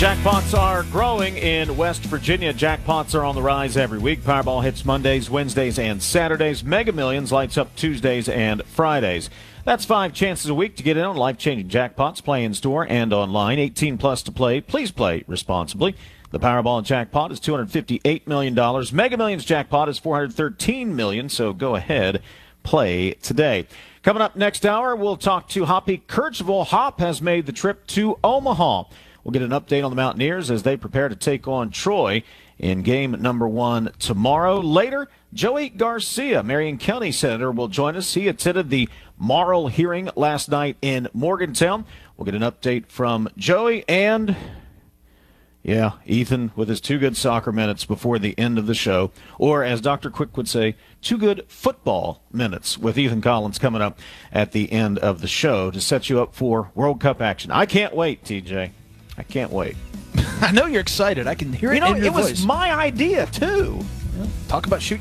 Jackpots are growing in West Virginia. Jackpots are on the rise every week. Powerball hits Mondays, Wednesdays, and Saturdays. Mega Millions lights up Tuesdays and Fridays. That's 5 chances a week to get in on life-changing jackpots. Play in store and online. 18 plus to play. Please play responsibly. The Powerball jackpot is $258 million. Mega Millions jackpot is $413 million. So go ahead, play today. Coming up next hour, we'll talk to Hoppy Kercheval. Hop has made the trip to Omaha. We'll get an update on the Mountaineers as they prepare to take on Troy in game number 1 tomorrow. Later, Joey Garcia, Marion County Senator, will join us. He attended the Marl hearing last night in Morgantown. We'll get an update from Joey and, Ethan with his 2 good soccer minutes before the end of the show. Or, as Dr. Quick would say, 2 good football minutes with Ethan Collins coming up at the end of the show to set you up for World Cup action. I can't wait, TJ. I can't wait. I know you're excited. I can hear it in your voice. It was my idea, too. Talk about shooting